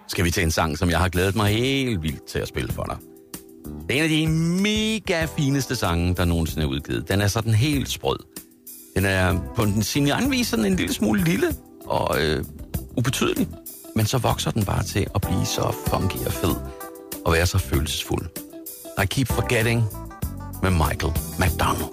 skal vi til en sang, som jeg har glædet mig helt vildt til at spille for dig. Det er en af de mega fineste sange, der nogensinde er udgivet. Den er sådan helt sprød. Den er på sin egen vis sådan en lille smule lille og ubetydelig. Men så vokser den bare til at blive så funky og fed og være så følelsesfuld. I Keep Forgetting med Michael McDonald.